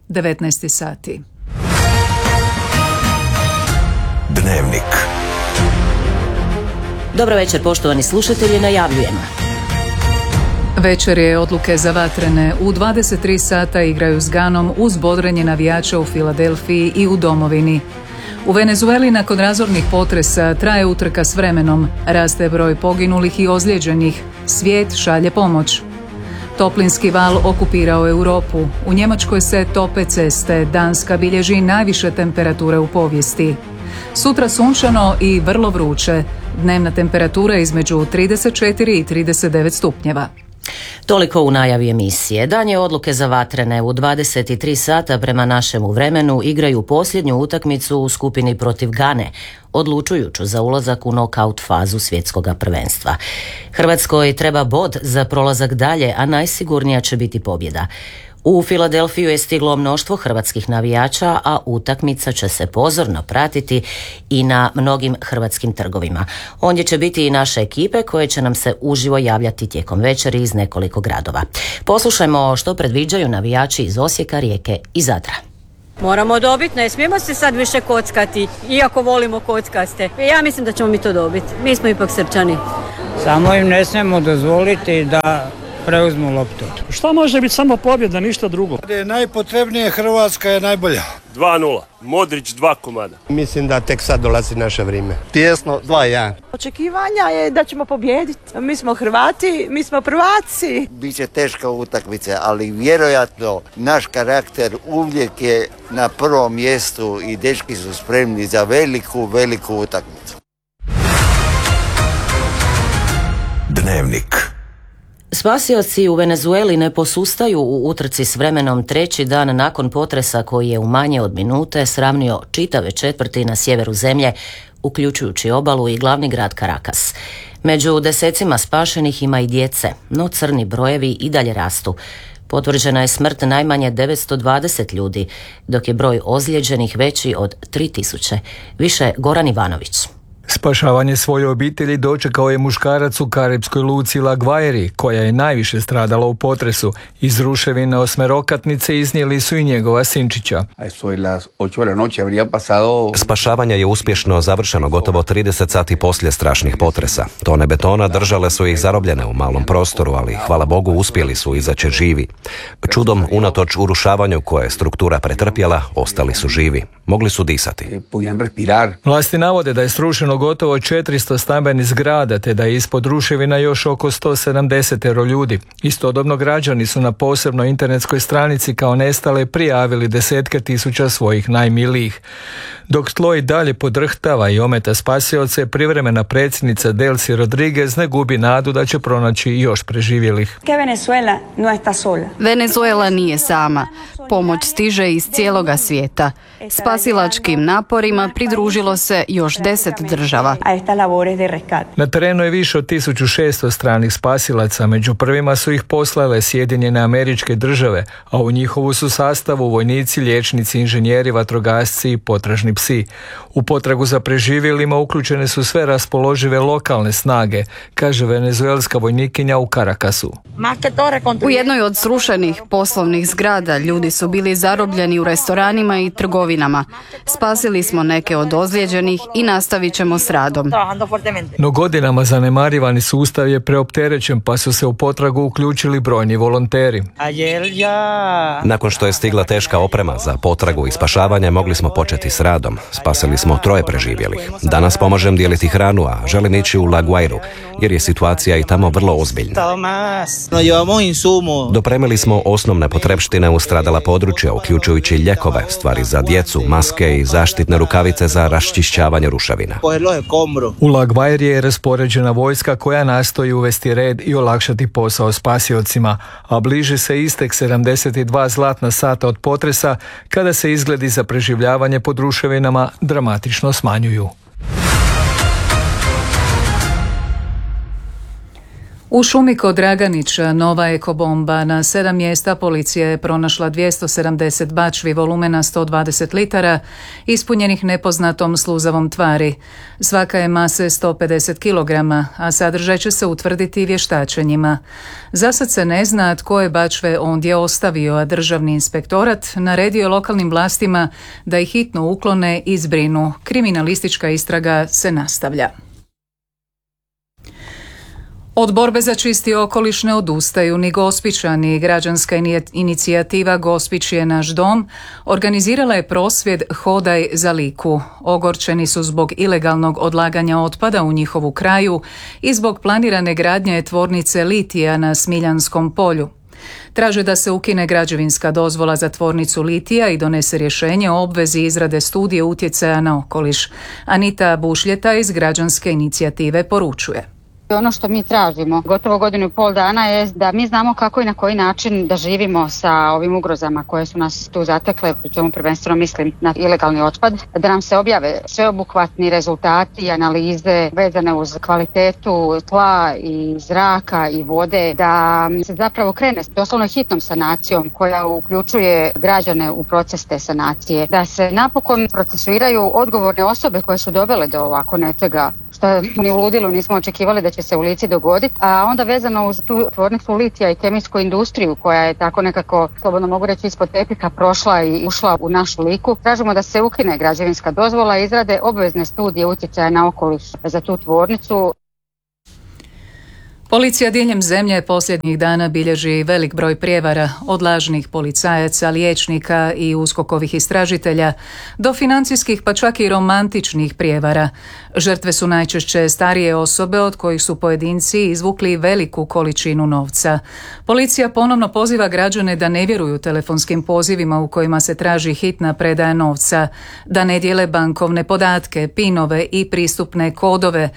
19 sati. Dnevnik. Dobro večer, poštovani slušatelji, najavljujemo. Večer je odluke za vatrene. U 23 sata igraju s Ganom uz bodrenje navijača u Filadelfiji i u domovini. U Venezueli nakon razornih potresa traje utrka s vremenom. Raste broj poginulih i ozlijeđenih. Svijet šalje pomoć. Toplinski val okupirao Europu. U Njemačkoj se tope ceste. Danska bilježi najviše temperature u povijesti. Sutra sunčano i vrlo vruće. Dnevna temperatura između 34 i 39 stupnjeva. Toliko u najavi emisije. Dan je odluke za vatrene. U 23 sata prema našemu vremenu igraju posljednju utakmicu u skupini protiv Gane, odlučujuću za ulazak u nokaut fazu svjetskog prvenstva. Hrvatskoj treba bod za prolazak dalje, a najsigurnija će biti pobjeda. U Filadelfiju je stiglo mnoštvo hrvatskih navijača, a utakmica će se pozorno pratiti i na mnogim hrvatskim trgovima. Ondje će biti i naše ekipe koje će nam se uživo javljati tijekom večeri iz nekoliko gradova. Poslušajmo što predviđaju navijači iz Osijeka, Rijeke i Zadra. Moramo dobiti, ne smijemo se sad više kockati, iako volimo kockaste. Ja mislim da ćemo mi to dobiti. Mi smo ipak Srpčani. Samo im ne smijemo dozvoliti da preuzmu loptu. Šta može biti samo pobjeda, ništa drugo? Najpotrebnije, Hrvatska je najbolja. 2-0, Modrić 2 komada. Mislim da tek sad dolazi naše vrijeme. Tijesno, 2-1. Očekivanja je da ćemo pobijediti. Mi smo Hrvati, mi smo prvaci. Biće teška utakmica, ali vjerojatno naš karakter uvijek je na prvom mjestu i dečki su spremni za veliku utakmicu. Dnevnik. Spasioci u Venezueli ne posustaju u utrci s vremenom treći dan nakon potresa koji je u manje od minute sravnio čitave četvrti na sjeveru zemlje, uključujući obalu i glavni grad Caracas. Među desecima spašenih ima i djece, no crni brojevi i dalje rastu. Potvrđena je smrt najmanje 920 ljudi, dok je broj ozlijeđenih veći od 3000. Više Goran Ivanović. Spašavanje svoje obitelji dočekao je muškarac u karipskoj luci La Guairi, koja je najviše stradala u potresu. Iz ruševine osmerokatnice iznijeli su i njegova sinčića. Spašavanje je uspješno završeno gotovo 30 sati poslije strašnih potresa. Tone betona držale su ih zarobljene u malom prostoru, ali hvala Bogu uspjeli su izaći živi. Čudom, unatoč urušavanju koje je struktura pretrpjela, ostali su živi. Mogli su disati. Vlasti navode da je srušeno gotovo 400 stambenih zgrada, te da je ispod ruševina još oko 170 ljudi. Istodobno građani su na posebnoj internetskoj stranici kao nestale prijavili desetke tisuća svojih najmilijih. Dok tlo i dalje podrhtava i ometa spasioce, privremena predsjednica Delcy Rodriguez ne gubi nadu da će pronaći još preživjelih. Venezuela nije sama. Pomoć stiže iz cijeloga svijeta. Spasilačkim naporima pridružilo se još 10 država. Na terenu je više od 1600 stranih spasilaca, među prvima su ih poslale Sjedinjene Američke Države, a u njihovu su sastavu vojnici, liječnici, inženjeri, vatrogasci i potražni psi. U potragu za preživjelima uključene su sve raspoložive lokalne snage, kaže venezuelska vojnikinja u Caracasu. U jednoj od srušenih poslovnih zgrada ljudi su bili zarobljeni u restoranima i trgovinama. Spasili smo neke od ozlijeđenih i nastavit ćemo s radom. No godinama zanemarivani sustav je preopterećen, pa su se u potragu uključili brojni volonteri. Nakon što je stigla teška oprema za potragu i spašavanje, mogli smo početi s radom. Spasili smo 3 preživjelih. Danas pomažem dijeliti hranu, a želim ići u La Guairu, jer je situacija i tamo vrlo ozbiljna. Dopremili smo osnovne potrepštine u stradala područja, uključujući ljekove, stvari za djecu, maske i zaštitne rukavice za raščišćavanje ruševina. U La Guairi je raspoređena vojska koja nastoji uvesti red i olakšati posao spasiocima, a bliži se istek 72 zlatna sata od potresa, kada se izgledi za preživljavanje pod ruševinama dramatično U šumi kod Draganića nova ekobomba. Na 7 mjesta policija je pronašla 270 bačvi volumena 120 litara ispunjenih nepoznatom sluzavom tvari. Svaka je mase 150 kg, a sadržaj će se utvrditi vještačenjima. Zasad se ne zna tko je bačve ondje ostavio, a državni inspektorat naredio je lokalnim vlastima da ih hitno uklone i zbrinu. Kriminalistička istraga se nastavlja. Od borbe za čisti okoliš ne odustaju ni Gospićani. Građanska inicijativa Gospić je naš dom organizirala je prosvjed Hodaj za Liku. Ogorčeni su zbog ilegalnog odlaganja otpada u njihovu kraju i zbog planirane gradnje tvornice litija na Smiljanskom polju. Traže da se ukine građevinska dozvola za tvornicu litija i donese rješenje o obvezi izrade studije utjecaja na okoliš. Anita Bušljeta iz građanske inicijative poručuje. Ono što mi tražimo gotovo 1,5 dana je da mi znamo kako i na koji način da živimo sa ovim ugrozama koje su nas tu zatekle, pri čemu prvenstveno mislim na ilegalni otpad, da nam se objave sveobuhvatni rezultati i analize vezane uz kvalitetu tla i zraka i vode, da se zapravo krene s doslovno hitnom sanacijom koja uključuje građane u proces te sanacije, da se napokon procesuiraju odgovorne osobe koje su dovele do ovako nečega što ni u ludilu nismo očekivali da će se u Lici dogoditi, a onda vezano uz tu tvornicu litija i kemijsku industriju koja je tako nekako, slobodno mogu reći, ispod tepiha prošla i ušla u našu Liku. Tražimo da se ukine građevinska dozvola i izrade obvezne studije utjecaja na okoliš za tu tvornicu. Policija diljem zemlje posljednjih dana bilježi velik broj prijevara, od lažnih policajaca, liječnika i USKOK-ovih istražitelja do financijskih pa čak i romantičnih prijevara. Žrtve su najčešće starije osobe od kojih su pojedinci izvukli veliku količinu novca. Policija ponovno poziva građane da ne vjeruju telefonskim pozivima u kojima se traži hitna predaja novca, da ne dijele bankovne podatke, pinove i pristupne kodove,